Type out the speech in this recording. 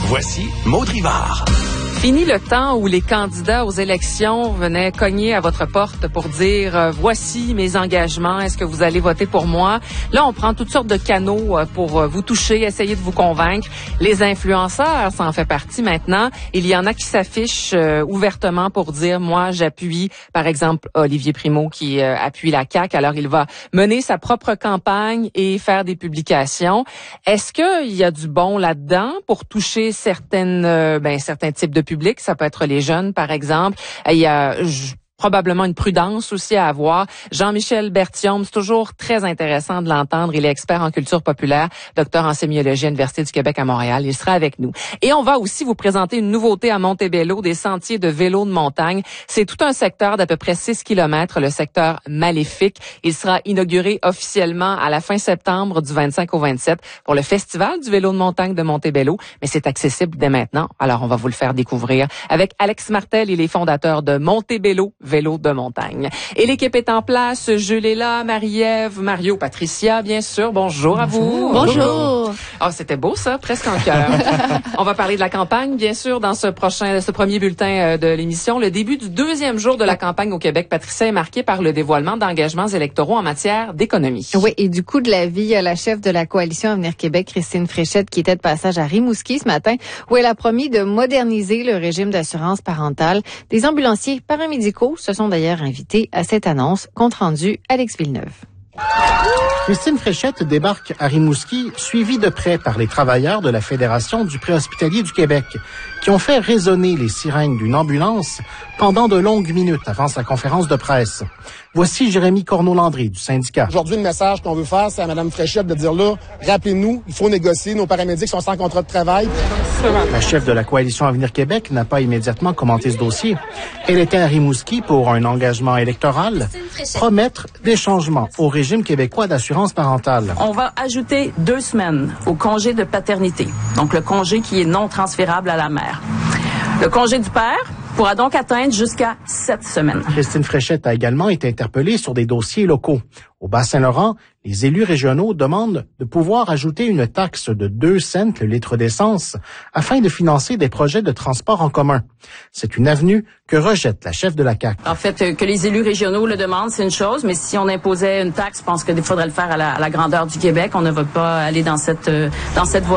Voici Maud Rivard. Fini le temps où les candidats aux élections venaient cogner à votre porte pour dire voici mes engagements, est-ce que vous allez voter pour moi? Là, on prend toutes sortes de canaux pour vous toucher, essayer de vous convaincre. Les influenceurs, ça en fait partie maintenant. Il y en a qui s'affichent ouvertement pour dire moi, j'appuie, par exemple, Olivier Primo qui appuie la CAQ. Alors, il va mener sa propre campagne et faire des publications. Est-ce qu'il y a du bon là-dedans pour toucher certains types de public? Ça peut être les jeunes, par exemple. Il y a probablement une prudence aussi à avoir. Jean-Michel Berthiaume, c'est toujours très intéressant de l'entendre. Il est expert en culture populaire, docteur en sémiologie à l'Université du Québec à Montréal. Il sera avec nous. Et on va aussi vous présenter une nouveauté à Montebello, des sentiers de vélo de montagne. C'est tout un secteur d'à peu près 6 kilomètres, le secteur Maléfique. Il sera inauguré officiellement à la fin septembre du 25 au 27 pour le Festival du vélo de montagne de Montebello. Mais c'est accessible dès maintenant. Alors, on va vous le faire découvrir avec Alex Martel. Il est fondateur de Montebello vélo de montagne. Et l'équipe est en place. Jules est là, Marie-Ève, Mario, Patricia, bien sûr. Bonjour à vous. Bonjour. Ah, c'était beau ça, presque en cœur. On va parler de la campagne, bien sûr, dans ce premier bulletin de l'émission. Le début du deuxième jour de la campagne au Québec, Patricia, est marqué par le dévoilement d'engagements électoraux en matière d'économie. Oui, et du coût de la vie, la chef de la coalition Avenir Québec, Christine Fréchette, qui était de passage à Rimouski ce matin, où elle a promis de moderniser le régime d'assurance parentale. Des ambulanciers paramédicaux se sont d'ailleurs invités à cette annonce. Compte rendu, Alex Villeneuve. Christine Fréchette débarque à Rimouski, suivie de près par les travailleurs de la Fédération du préhospitalier du Québec, qui ont fait résonner les sirènes d'une ambulance pendant de longues minutes avant sa conférence de presse. Voici Jérémy Corneau-Landry du syndicat. Aujourd'hui, le message qu'on veut faire, c'est à Mme Fréchette de dire là, rappelez-nous, il faut négocier, nos paramédics sont sans contrat de travail. La chef de la coalition Avenir Québec n'a pas immédiatement commenté ce dossier. Elle était à Rimouski pour un engagement électoral, promettre des changements au régime québécois d'assurance parentale. On va ajouter 2 semaines au congé de paternité, donc le congé qui est non transférable à la mère. Le congé du père pourra donc atteindre jusqu'à 7 semaines. Christine Fréchette a également été interpellée sur des dossiers locaux. Au Bas-Saint-Laurent, les élus régionaux demandent de pouvoir ajouter une taxe de 2 cents le litre d'essence afin de financer des projets de transport en commun. C'est une avenue que rejette la chef de la CAQ. En fait, que les élus régionaux le demandent, c'est une chose, mais si on imposait une taxe, je pense qu'il faudrait le faire à la grandeur du Québec. On ne va pas aller dans cette voie.